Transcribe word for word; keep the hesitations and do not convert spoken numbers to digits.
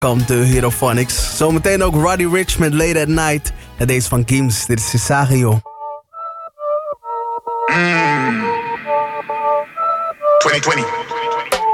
Welkom to Herophonics. Zometeen ook Roddy Ricch met Late at Night. En deze van Gims, dit is Sisagio. Mm. twintig twintig